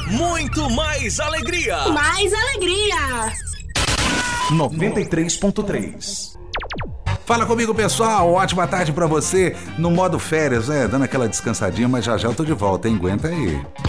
muito mais alegria. Mais alegria. 93.3. Fala comigo, pessoal. Ótima tarde pra você no modo férias, dando aquela descansadinha, mas já já eu tô de volta, hein? Aguenta aí.